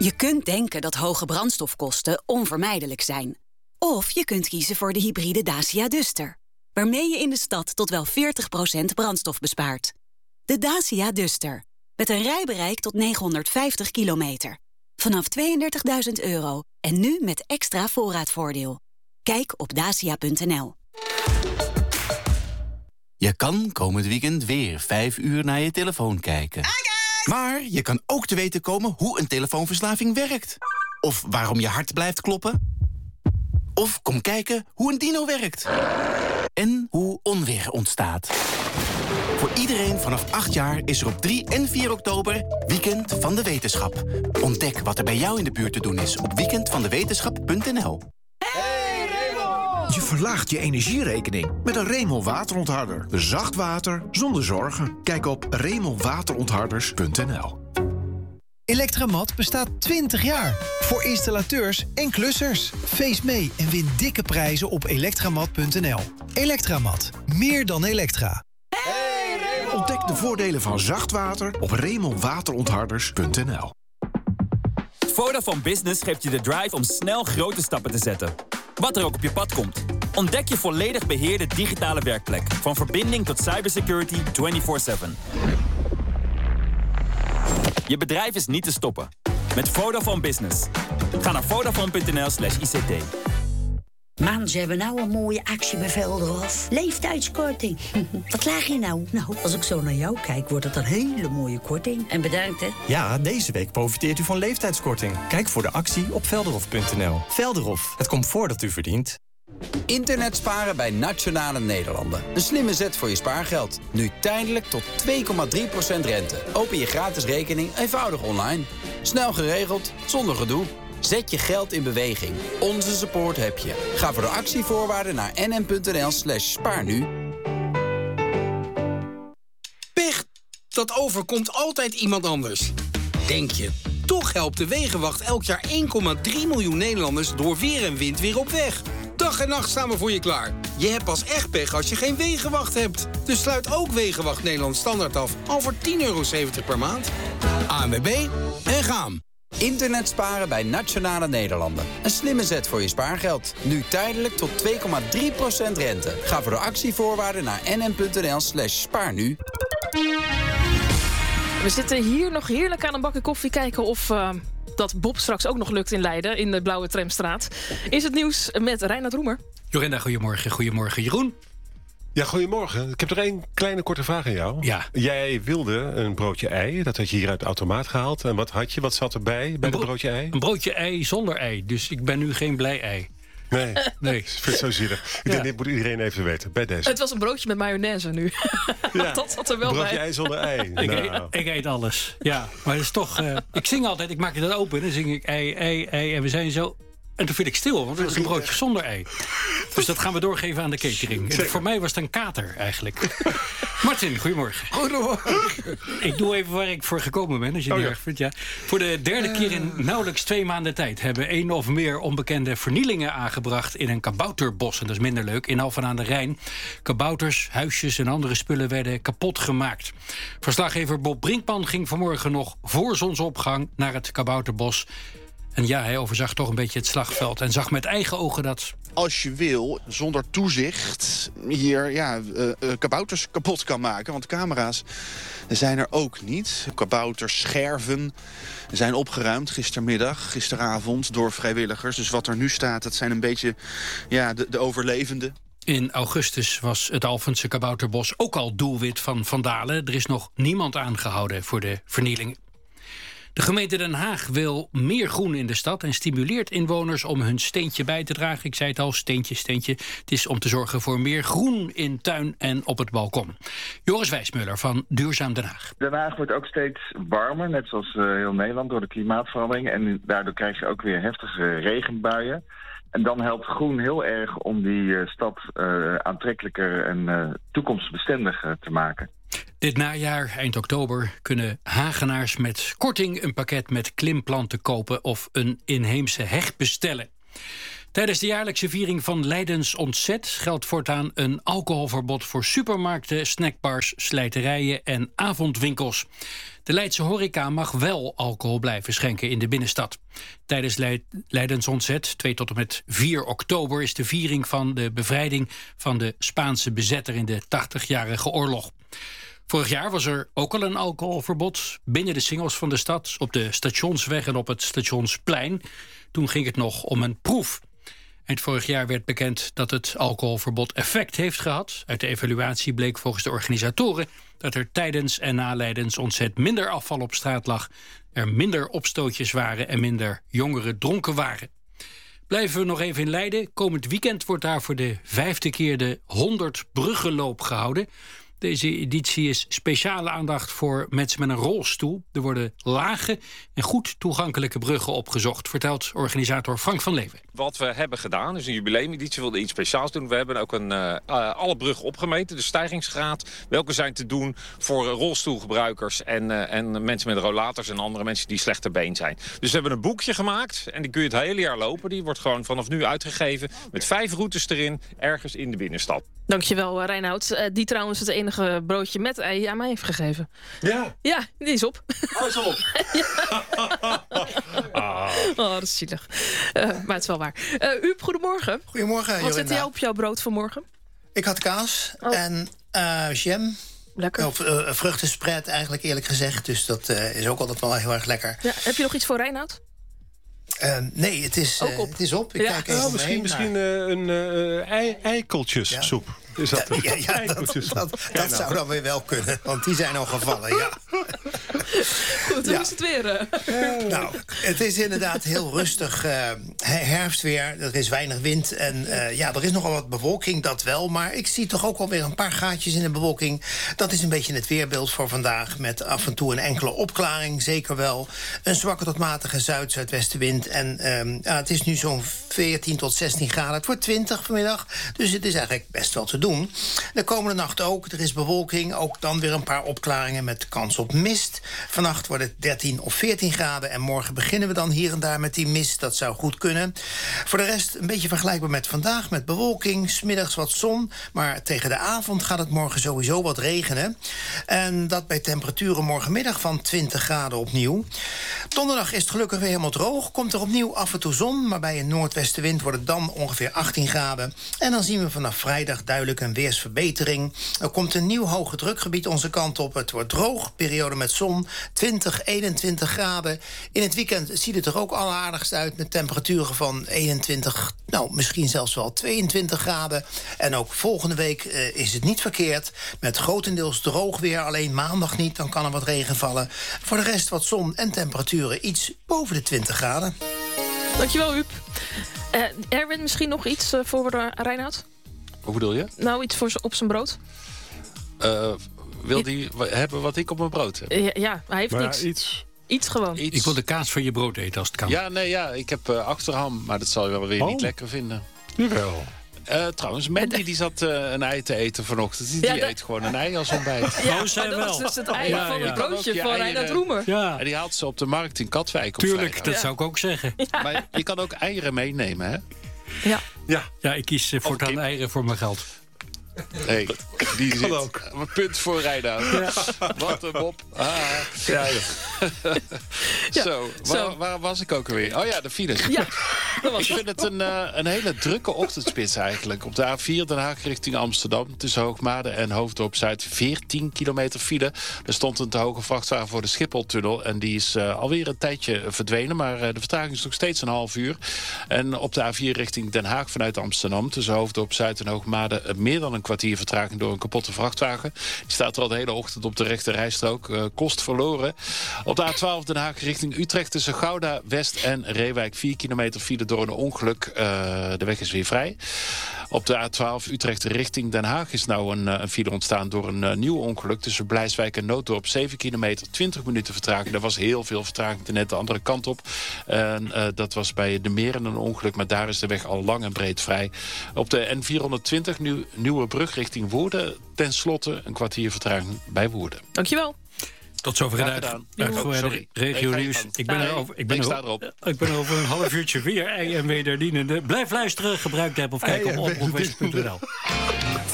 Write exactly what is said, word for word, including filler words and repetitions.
Je kunt denken dat hoge brandstofkosten onvermijdelijk zijn. Of je kunt kiezen voor de hybride Dacia Duster, waarmee je in de stad tot wel veertig procent brandstof bespaart. De Dacia Duster, met een rijbereik tot negenhonderdvijftig kilometer. Vanaf tweeëndertigduizend euro en nu met extra voorraadvoordeel. Kijk op dacia punt n l. Je kan komend weekend weer vijf uur naar je telefoon kijken. Maar je kan ook te weten komen hoe een telefoonverslaving werkt. Of waarom je hart blijft kloppen. Of kom kijken hoe een dino werkt. En hoe onweer ontstaat. Voor iedereen vanaf acht jaar is er op drie en vier oktober Weekend van de Wetenschap. Ontdek wat er bij jou in de buurt te doen is op weekend van de wetenschap punt n l. Je verlaagt je energierekening met een Remel waterontharder. Zacht water zonder zorgen. Kijk op remel waterontharders punt n l. Electramat bestaat twintig jaar. Voor installateurs en klussers. Feest mee en win dikke prijzen op elektramat punt n l. Electramat. Meer dan elektra. Ontdek de voordelen van zacht water op remel waterontharders punt n l. Vodafone Business geeft je de drive om snel grote stappen te zetten. Wat er ook op je pad komt. Ontdek je volledig beheerde digitale werkplek. Van verbinding tot cybersecurity vierentwintig zeven. Je bedrijf is niet te stoppen. Met Vodafone Business. Ga naar vodafone punt n l slash i c t. Man, ze hebben nou een mooie actie bij Velderhof. Leeftijdskorting. Wat laag je nou? Nou, als ik zo naar jou kijk, wordt het een hele mooie korting. En bedankt, hè. Ja, deze week profiteert u van leeftijdskorting. Kijk voor de actie op velderhof punt n l. Velderhof, het comfort dat u verdient. Internet sparen bij Nationale Nederlanden. Een slimme zet voor je spaargeld. Nu tijdelijk tot twee komma drie procent rente. Open je gratis rekening eenvoudig online. Snel geregeld, zonder gedoe. Zet je geld in beweging. Onze support heb je. Ga voor de actievoorwaarden naar n n punt n l slash spaar nu. Pech, dat overkomt altijd iemand anders. Denk je. Toch helpt de Wegenwacht elk jaar één komma drie miljoen Nederlanders door weer en wind weer op weg. Dag en nacht staan we voor je klaar. Je hebt pas echt pech als je geen Wegenwacht hebt. Dus sluit ook Wegenwacht Nederland Standaard af al voor tien euro zeventig per maand. A N W B en gaan. Internet sparen bij Nationale Nederlanden. Een slimme zet voor je spaargeld. Nu tijdelijk tot twee komma drie procent rente. Ga voor de actievoorwaarden naar n n punt n l slash spaar nu. We zitten hier nog heerlijk aan een bakje koffie kijken of uh, dat Bob straks ook nog lukt in Leiden, in de Blauwe Tramstraat. Is het nieuws met Reinhard Roemer. Jorinda, goedemorgen. Goedemorgen, Jeroen. Ja, goedemorgen. Ik heb nog één kleine korte vraag aan jou. Ja. Jij wilde een broodje ei. Dat had je hier uit de automaat gehaald. En wat had je? Wat zat erbij bij het broodje ei? Een broodje ei zonder ei. Dus ik ben nu geen blij ei. Nee, nee. Ik vind het zo zielig. Ik ja. denk, dit moet iedereen even weten, bij deze. Het was een broodje met mayonaise nu. Ja. Dat zat er wel broodje bij. Broodje ei zonder ei. ik, nou. eet, ik eet alles. Ja, maar het is toch... Uh, ik zing altijd, ik maak het open. Dan zing ik ei, ei, ei. En we zijn zo... En toen viel ik stil, want het was een broodje zonder ei. Dus dat gaan we doorgeven aan de catering. En voor mij was het een kater, eigenlijk. Martin, goedemorgen. Goedemorgen. Ik doe even waar ik voor gekomen ben, als je het oh, niet ja. erg vindt. Ja. Voor de derde keer in nauwelijks twee maanden tijd... hebben één of meer onbekende vernielingen aangebracht... in een kabouterbos, en dat is minder leuk, in Alphen aan de Rijn. Kabouters, huisjes en andere spullen werden kapot gemaakt. Verslaggever Bob Brinkman ging vanmorgen nog voor zonsopgang... naar het kabouterbos... En ja, hij overzag toch een beetje het slagveld... en zag met eigen ogen dat... Als je wil, zonder toezicht, hier ja, uh, uh, kabouters kapot kan maken. Want camera's zijn er ook niet. Kabouterscherven zijn opgeruimd gistermiddag, gisteravond... door vrijwilligers. Dus wat er nu staat, dat zijn een beetje ja, de, de overlevenden. In augustus was het Alphense kabouterbos ook al doelwit van vandalen. Er is nog niemand aangehouden voor de vernielingen. De gemeente Den Haag wil meer groen in de stad... en stimuleert inwoners om hun steentje bij te dragen. Ik zei het al, steentje, steentje. Het is om te zorgen voor meer groen in tuin en op het balkon. Joris Wijsmuller van Duurzaam Den Haag. Den Haag wordt ook steeds warmer, net zoals uh, heel Nederland... door de klimaatverandering. En daardoor krijg je ook weer heftige regenbuien. En dan helpt groen heel erg om die uh, stad uh, aantrekkelijker en uh, toekomstbestendiger te maken. Dit najaar, eind oktober, kunnen Hagenaars met korting... een pakket met klimplanten kopen of een inheemse heg bestellen. Tijdens de jaarlijkse viering van Leidens Ontzet geldt voortaan een alcoholverbod voor supermarkten, snackbars, slijterijen en avondwinkels. De Leidse horeca mag wel alcohol blijven schenken in de binnenstad. Tijdens Leidens Ontzet, twee tot en met vier oktober, is de viering van de bevrijding van de Spaanse bezetter in de tachtigjarige oorlog. Vorig jaar was er ook al een alcoholverbod binnen de singels van de stad, op de Stationsweg en op het Stationsplein. Toen ging het nog om een proef. Eind vorig jaar werd bekend dat het alcoholverbod effect heeft gehad. Uit de evaluatie bleek volgens de organisatoren dat er tijdens en na Leidens Ontzet minder afval op straat lag, er minder opstootjes waren en minder jongeren dronken waren. Blijven we nog even in Leiden. Komend weekend wordt daar voor de vijfde keer de honderd bruggenloop gehouden. Deze editie is speciale aandacht voor mensen met een rolstoel. Er worden lage en goed toegankelijke bruggen opgezocht, vertelt organisator Frank van Leeuwen. Wat we hebben gedaan is een jubileumeditie, we wilden iets speciaals doen. We hebben ook een, uh, uh, alle bruggen opgemeten, de stijgingsgraad. Welke zijn te doen voor uh, rolstoelgebruikers en, uh, en mensen met rollators en andere mensen die slechter been zijn. Dus we hebben een boekje gemaakt en die kun je het hele jaar lopen. Die wordt gewoon vanaf nu uitgegeven met vijf routes erin, ergens in de binnenstad. Dankjewel, Reinoud. Uh, die trouwens het enige broodje met ei aan mij heeft gegeven. Ja? Ja, die is op. Oh, is op. ah. Oh, dat is zielig. Uh, maar het is wel waar. Uh, Uub, goedemorgen. Goedemorgen, Wat zit jou op jouw brood vanmorgen? Ik had kaas oh. en uh, jam. Lekker. Of uh, vruchtenspread eigenlijk, eerlijk gezegd. Dus dat uh, is ook altijd wel heel erg lekker. Ja, heb je nog iets voor Reinoud? Uh, nee, het is, uh, het is op. Ik ja. kijk even oh, misschien mee, misschien maar... uh, een uh, ei eikeltjessoep. Ja. Is dat ja, ja, ja dat, dat, dat, dat zou dan weer wel kunnen, want die zijn al gevallen, ja. Goed, hoe ja. is het weer? Uh, nou, het is inderdaad heel rustig uh, herfstweer. Er is weinig wind en uh, ja, er is nogal wat bewolking, dat wel. Maar ik zie toch ook alweer een paar gaatjes in de bewolking. Dat is een beetje het weerbeeld voor vandaag, met af en toe een enkele opklaring, zeker wel. Een zwakke tot matige zuid-zuidwestenwind. En um, ja, het is nu zo'n veertien tot zestien graden. Het wordt twintig vanmiddag, dus het is eigenlijk best wel te doen. De komende nacht ook. Er is bewolking. Ook dan weer een paar opklaringen met kans op mist. Vannacht wordt het dertien of veertien graden. En morgen beginnen we dan hier en daar met die mist. Dat zou goed kunnen. Voor de rest een beetje vergelijkbaar met vandaag. Met bewolking. 's Middags wat zon. Maar tegen de avond gaat het morgen sowieso wat regenen. En dat bij temperaturen morgenmiddag van twintig graden opnieuw. Donderdag is het gelukkig weer helemaal droog. Komt er opnieuw af en toe zon. Maar bij een noordwestenwind wordt het dan ongeveer achttien graden. En dan zien we vanaf vrijdag duidelijk een weersverbetering. Er komt een nieuw hoge drukgebied onze kant op. Het wordt droog, periode met zon, twintig, eenentwintig graden. In het weekend ziet het er ook alleraardigst uit met temperaturen van eenentwintig, nou misschien zelfs wel tweeëntwintig graden. En ook volgende week uh, is het niet verkeerd. Met grotendeels droog weer, alleen maandag niet, dan kan er wat regen vallen. Voor de rest wat zon en temperaturen iets boven de twintig graden. Dankjewel, Huub. Uh, Erwin, misschien nog iets uh, voor uh, Reinoud? Hoe bedoel je? Nou, iets voor op zijn brood. Uh, wil hij hebben wat ik op mijn brood heb? Ja, ja hij heeft maar niks. Iets. Iets gewoon. Iets. Ik wil de kaas van je brood eten als het kan. Ja, nee, ja. Ik heb uh, achterham, maar dat zal je wel weer oh. niet lekker vinden. Jawel. Uh, trouwens, Mandy die zat uh, een ei te eten vanochtend. Die, ja, die eet gewoon een ei als ontbijt. Ja, oh, dat wel. is dus het ei ja, van ja. het broodje van Reinoud Roemer. Ja. En die haalt ze op de markt in Katwijk. Tuurlijk, op dat ja. zou ik ook zeggen. Ja. Maar je kan ook eieren meenemen, hè? Ja. Ja, ja ik kies uh, voortaan eieren voor mijn geld. Nee, die zit ook. Een punt voor Reinoud. Ja. Wat een mop. Ah. Ja, ja. ja, zo, waar, zo, waar was ik ook alweer? Oh ja, de files. Ja, dat was ik vind het een, uh, een hele drukke ochtendspits eigenlijk. Op de A vier Den Haag richting Amsterdam. Tussen Hoogmade en Hoofddorp Zuid. veertien kilometer file. Er stond een te hoge vrachtwagen voor de Schipholtunnel. En die is uh, alweer een tijdje verdwenen. Maar uh, de vertraging is nog steeds een half uur. En op de A vier richting Den Haag vanuit Amsterdam. Tussen Hoofddorp Zuid en Hoogmade uh, meer dan een kwartier vertraging door een kapotte vrachtwagen. Die staat er al de hele ochtend op de rechte rijstrook. Uh, kost verloren. Op de A twaalf Den Haag richting Utrecht tussen Gouda, West en Reewijk. vier kilometer file door een ongeluk. Uh, de weg is weer vrij. Op de A twaalf Utrecht richting Den Haag is nou een, een file ontstaan door een uh, nieuw ongeluk. Tussen Blijswijk en Nooddorp. zeven kilometer, twintig minuten vertraging. Er was heel veel vertraging net de andere kant op. En uh, dat was bij de Meren een ongeluk. Maar daar is de weg al lang en breed vrij. Op de N vierhonderdtwintig nieuw, Nieuwe Brug richting Woerden. Ten slotte een kwartier vertraging bij Woerden. Dankjewel. Tot zover het uit, uitgebreide regio-nieuws. Ik ben er over, ik ben er, over, ik ben er over een half uurtje weer ei en wederdienende. Blijf luisteren, gebruik de app of kijk op omroep west punt n l.